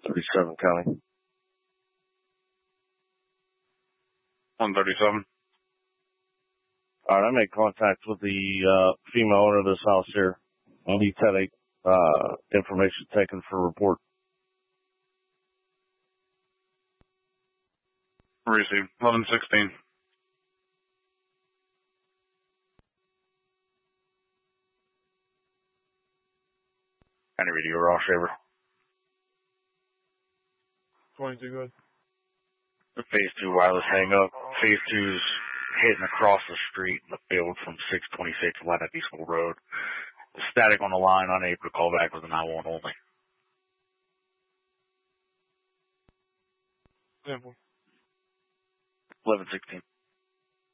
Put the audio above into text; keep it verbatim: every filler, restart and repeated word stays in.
thirty-seven County. one thirty-seven. All right, I made contact with the uh, female owner of this house here. And he's had a uh, information taken for report. Received. eleven sixteen. Any radio, Ross Shaver. twenty-two, good. Phase two wireless hang up. Phase two's hitting across the street in the field from six twenty-six Lennox School Road. Static on the line, unable to call back with a nine one one only. Simple. eleven sixteen.